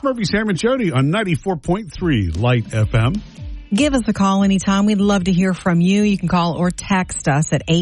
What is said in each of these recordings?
It's Murphy, Sam, and Jody on 94.3 Light FM. Give us a call anytime. We'd love to hear from you. You can call or text us at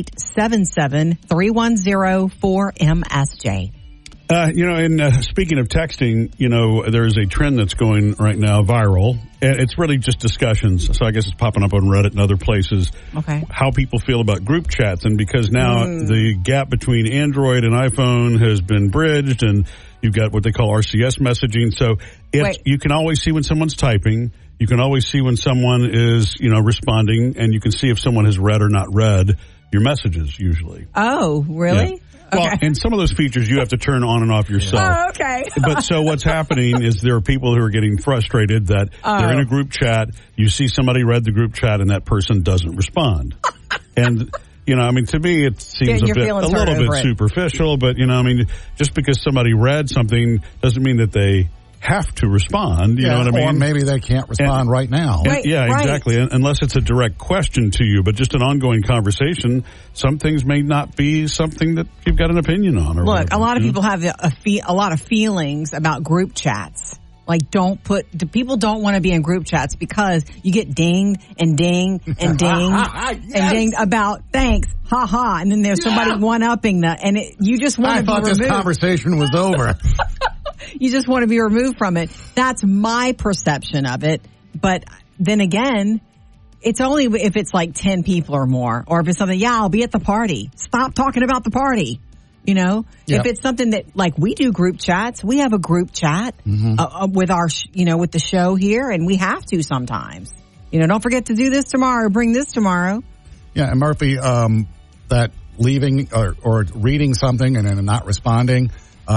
877-310-4MSJ. Speaking of texting, there's a trend that's going right now viral. It's really just discussions. So I guess it's popping up on Reddit and other places. Okay. How people feel about group chats. And because now the gap between Android and iPhone has been bridged, and you've got what they call RCS messaging. So you can always see when someone's typing. You can always see when someone is, responding, and you can see if someone has read or not read your messages usually. Oh, really? Yeah. Well, and some of those features you have to turn on and off yourself. Oh, okay. But so what's happening is there are people who are getting frustrated that they're in a group chat. You see somebody read the group chat and that person doesn't respond. And, to me it seems a little bit superficial. But, just because somebody read something doesn't mean that they have to respond, you know what I mean? Or maybe they can't respond right now. Exactly. Unless it's a direct question to you, but just an ongoing conversation, some things may not be something that you've got an opinion on. Or Look, a lot of people have a lot of feelings about group chats. Like, people don't want to be in group chats because you get dinged and dinged and dinged and dinged about thanks, ha, and then there's somebody one-upping you just want to be removed. I thought this conversation was over. You just want to be removed from it. That's my perception of it. But then again, it's only if it's like 10 people or more, or if it's something, I'll be at the party. Stop talking about the party. If it's something that, like, we do group chats, we have a group chat with our, with the show here, and we have to sometimes. Don't forget to do this tomorrow, bring this tomorrow. Yeah, and Murphy, that leaving or reading something and then not responding,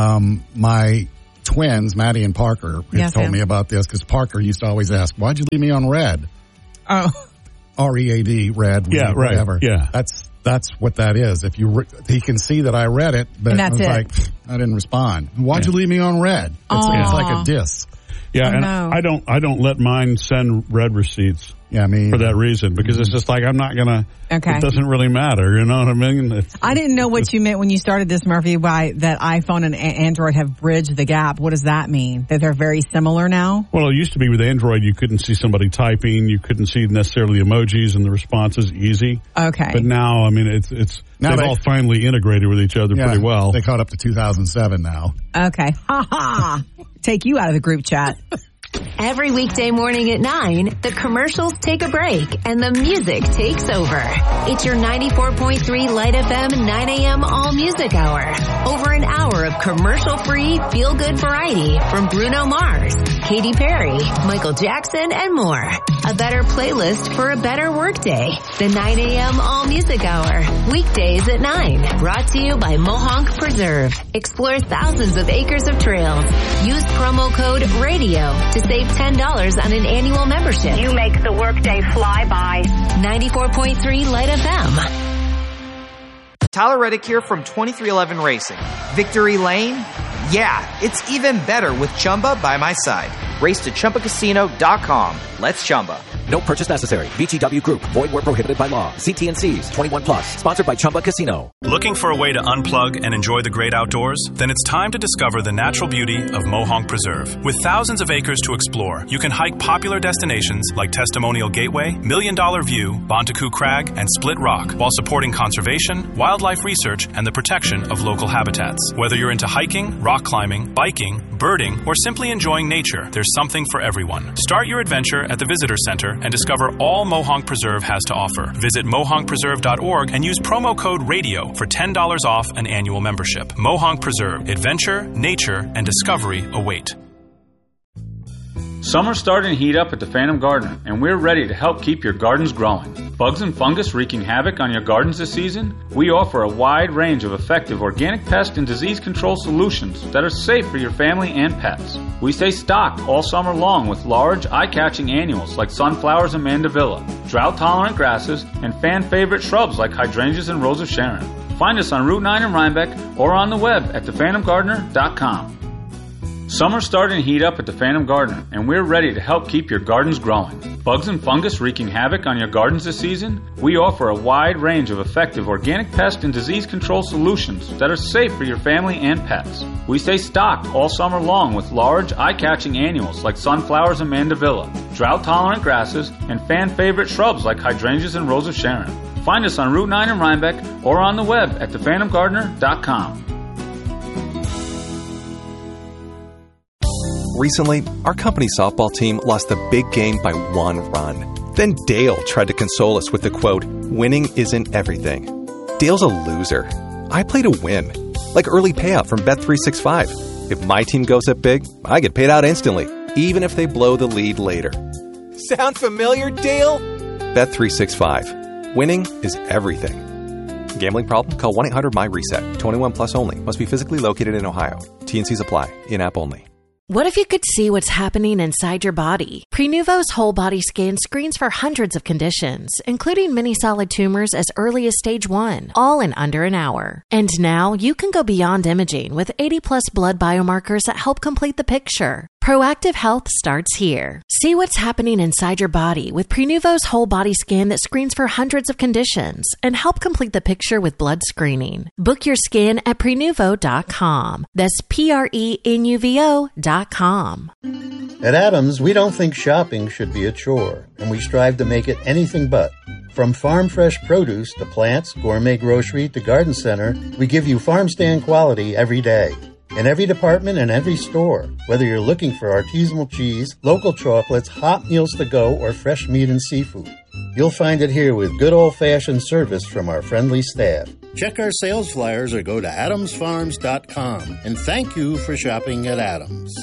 my twins, Maddie and Parker, told me about this because Parker used to always ask, "Why'd you leave me on red?" Oh, READ, red. Whatever. Yeah, that's what that is. If he can see that I read it, but I was like, I didn't respond. Why'd you leave me on red? It's like a diss. Yeah, I don't let mine send red receipts. Yeah, for that reason, because it's just like, I'm not gonna. Okay. It doesn't really matter, you know what I mean? I didn't know what you meant when you started this, Murphy, by that iPhone and Android have bridged the gap. What does that mean? That they're very similar now? Well, it used to be with Android, you couldn't see somebody typing, you couldn't see necessarily emojis, and the responses easy. Okay. But now, they've all finally integrated with each other pretty well. They caught up to 2007 now. Okay. Ha ha! Take you out of the group chat. Every weekday morning at 9, the commercials take a break and the music takes over. It's your 94.3 Light FM 9 a.m. All Music Hour. Over an hour of commercial-free, feel-good variety from Bruno Mars, Katy Perry, Michael Jackson, and more. A better playlist for a better workday. The 9 a.m. All Music Hour. Weekdays at 9. Brought to you by Mohonk Preserve. Explore thousands of acres of trails. Use promo code RADIO to save $10 on an annual membership. You make the workday fly by. 94.3 Light FM. Tyler Reddick here from 2311 Racing. Victory Lane? Yeah, it's even better with Chumba by my side. Race to ChumbaCasino.com. Let's Chumba. No purchase necessary. VGW Group. Void where prohibited by law. See T&Cs. 21 plus. Sponsored by Chumba Casino. Looking for a way to unplug and enjoy the great outdoors? Then it's time to discover the natural beauty of Mohonk Preserve. With thousands of acres to explore, you can hike popular destinations like Testimonial Gateway, Million Dollar View, Bonteku Crag, and Split Rock, while supporting conservation, wildlife research, and the protection of local habitats. Whether you're into hiking, rock climbing, biking, birding, or simply enjoying nature, there's something for everyone. Start your adventure at the Visitor Center and discover all Mohonk Preserve has to offer. Visit mohonkpreserve.org and use promo code RADIO for $10 off an annual membership. Mohonk Preserve. Adventure, nature, and discovery await. Summer's starting to heat up at the Phantom Gardener, and we're ready to help keep your gardens growing. Bugs and fungus wreaking havoc on your gardens this season? We offer a wide range of effective organic pest and disease control solutions that are safe for your family and pets. We stay stocked all summer long with large, eye-catching annuals like sunflowers and mandevilla, drought-tolerant grasses, and fan-favorite shrubs like hydrangeas and rose of Sharon. Find us on Route 9 in Rhinebeck or on the web at thephantomgardener.com. Summer's starting to heat up at the Phantom Gardener, and we're ready to help keep your gardens growing. Bugs and fungus wreaking havoc on your gardens this season? We offer a wide range of effective organic pest and disease control solutions that are safe for your family and pets. We stay stocked all summer long with large, eye-catching annuals like sunflowers and mandevilla, drought-tolerant grasses, and fan-favorite shrubs like hydrangeas and rose of Sharon. Find us on Route 9 in Rhinebeck or on the web at thephantomgardener.com. Recently, our company softball team lost the big game by 1 run. Then Dale tried to console us with the quote, "Winning isn't everything." Dale's a loser. I play to win. Like early payout from Bet365. If my team goes up big, I get paid out instantly, even if they blow the lead later. Sound familiar, Dale? Bet365. Winning is everything. Gambling problem? Call 1-800-MY-RESET. 21 plus only. Must be physically located in Ohio. T&Cs apply. In-app only. What if you could see what's happening inside your body? Prenuvo's whole body scan screens for hundreds of conditions, including many solid tumors as early as stage 1, all in under an hour. And now you can go beyond imaging with 80+ blood biomarkers that help complete the picture. Proactive health starts here. See what's happening inside your body with Prenuvo's whole body scan that screens for hundreds of conditions and help complete the picture with blood screening. Book your scan at Prenuvo.com. That's Prenuvo.com. At Adams, we don't think shopping should be a chore, and we strive to make it anything but. From farm fresh produce to plants, gourmet grocery to garden center, we give you farm stand quality every day. In every department and every store, whether you're looking for artisanal cheese, local chocolates, hot meals to go, or fresh meat and seafood, you'll find it here with good old-fashioned service from our friendly staff. Check our sales flyers or go to adamsfarms.com, and thank you for shopping at Adams.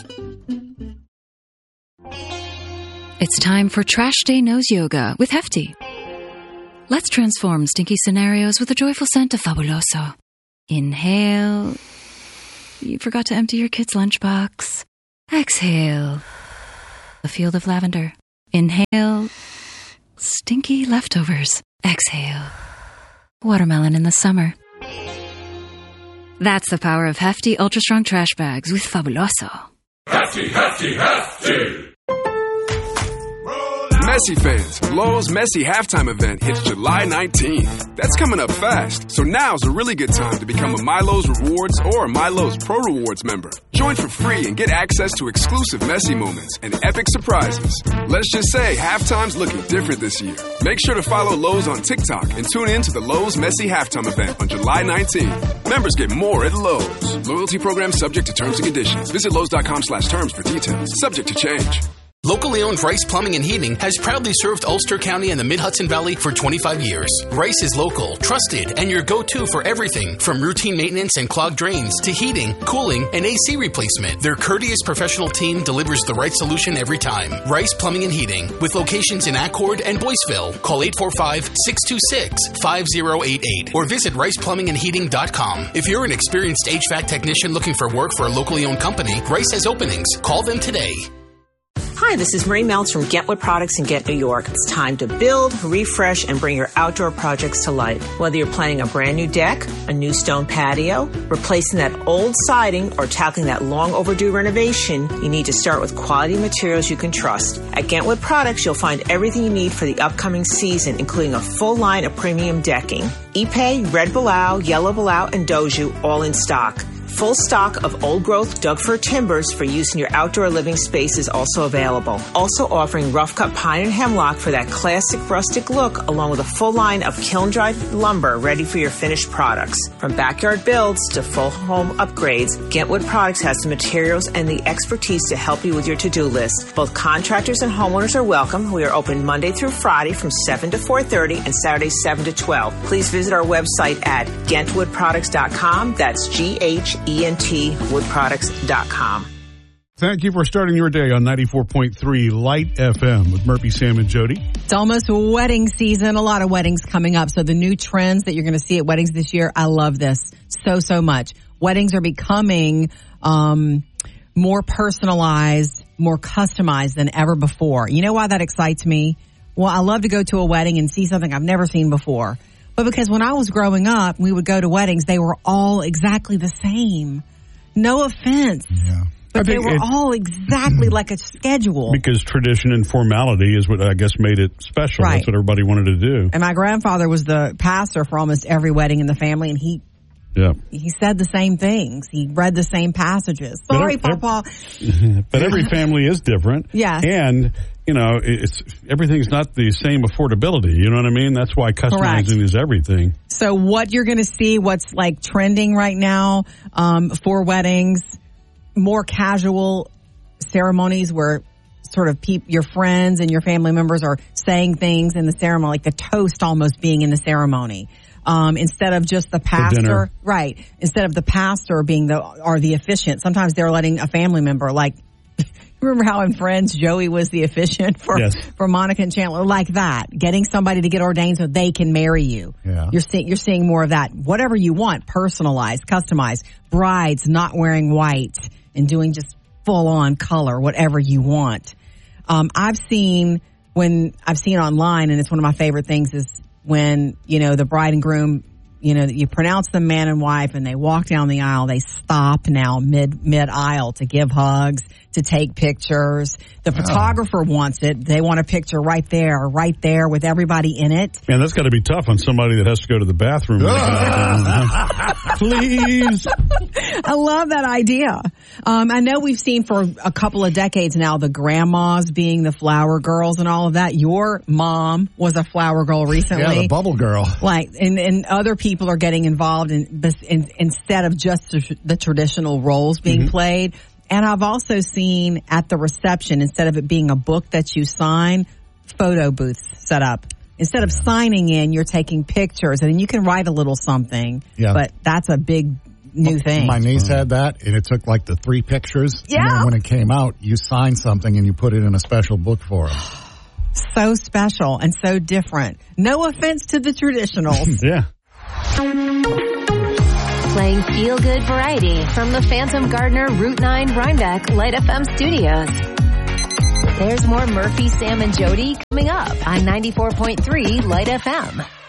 It's time for Trash Day Nose Yoga with Hefty. Let's transform stinky scenarios with a joyful scent of Fabuloso. Inhale. You forgot to empty your kid's lunchbox. Exhale. A field of lavender. Inhale. Stinky leftovers. Exhale. Watermelon in the summer. That's the power of Hefty Ultra Strong Trash Bags with Fabuloso. Hefty, Hefty, Hefty! Messi fans, Lowe's Messi halftime event hits July 19th. That's coming up fast, so now's a really good time to become a MyLowe's Rewards or a MyLowe's Pro Rewards member. Join for free and get access to exclusive Messi moments and epic surprises. Let's just say halftime's looking different this year. Make sure to follow Lowe's on TikTok and tune in to the Lowe's Messi halftime event on July 19th. Members get more at Lowe's. Loyalty program subject to terms and conditions. Visit Lowe's.com/terms for details. Subject to change. Locally owned Rice Plumbing and Heating has proudly served Ulster County and the Mid-Hudson Valley for 25 years. Rice is local, trusted, and your go-to for everything from routine maintenance and clogged drains to heating, cooling, and AC replacement. Their courteous professional team delivers the right solution every time. Rice Plumbing and Heating, with locations in Accord and Boyceville. Call 845-626-5088 or visit riceplumbingandheating.com. If you're an experienced HVAC technician looking for work for a locally owned company, Rice has openings. Call them today. Hi, this is Marie Meltz from Get Wood Products in Ghent, New York. It's time to build, refresh, and bring your outdoor projects to life. Whether you're planning a brand new deck, a new stone patio, replacing that old siding, or tackling that long overdue renovation, you need to start with quality materials you can trust. At Ghent Wood Products, you'll find everything you need for the upcoming season, including a full line of premium decking. Ipe, Red Balau, Yellow Balau, and Doju, all in stock. Full stock of old-growth Doug-fir timbers for use in your outdoor living space is also available. Also offering rough-cut pine and hemlock for that classic rustic look, along with a full line of kiln-dried lumber ready for your finished products. From backyard builds to full home upgrades, Ghent Wood Products has the materials and the expertise to help you with your to-do list. Both contractors and homeowners are welcome. We are open Monday through Friday from 7 to 4:30 and Saturdays 7 to 12. Please visit our website at GhentWoodProducts.com. That's GHENTwoodproducts.com. Thank you for starting your day on 94.3 Light FM with Murphy, Sam, and Jody. It's almost wedding season. A lot of weddings coming up. So the new trends that you're going to see at weddings this year, I love this so much. Weddings are becoming more personalized, more customized than ever before. You know why that excites me? Well, I love to go to a wedding and see something I've never seen before. But because when I was growing up, we would go to weddings, they were all exactly the same. No offense. Yeah. But they were all exactly like a schedule. Because tradition and formality is what I guess made it special. Right. That's what everybody wanted to do. And my grandfather was the pastor for almost every wedding in the family, and he said the same things. He read the same passages. Sorry, Papa. But every family is different. Yeah. And, everything's not the same affordability. You know what I mean? That's why customizing is everything. So what you're going to see, what's like trending right now for weddings, more casual ceremonies where sort of your friends and your family members are saying things in the ceremony, like the toast almost being in the ceremony. Instead of just the pastor, right? Instead of the pastor being the officiant, sometimes they're letting a family member, like, remember how in Friends Joey was the officiant for Monica and Chandler, like that, getting somebody to get ordained so they can marry you. Yeah. You're seeing more of that. Whatever you want, personalized, customized. Brides not wearing white and doing just full on color, whatever you want. I've seen online, and it's one of my favorite things is when, the bride and groom, you pronounce them man and wife and they walk down the aisle, they stop now mid aisle to give hugs, to take pictures. The photographer wants it. They want a picture right there with everybody in it. Man, that's got to be tough on somebody that has to go to the bathroom. Please. I love that idea. I know we've seen for a couple of decades now the grandmas being the flower girls and all of that. Your mom was a flower girl recently. Yeah, the bubble girl. Like, and other people are getting involved instead of just the traditional roles being played. And I've also seen at the reception, instead of it being a book that you sign, photo booths set up. Instead of signing in, you're taking pictures, and you can write a little something. Yeah. But that's a big new thing. My niece had that, and it took like the 3 pictures. Yeah. And then when it came out, you signed something and you put it in a special book for them. So special and so different. No offense to the traditionals. Yeah. Playing feel-good variety from the Phantom Gardener Route 9 Rhinebeck Light FM studios. There's more Murphy, Sam, and Jody coming up on 94.3 Light FM.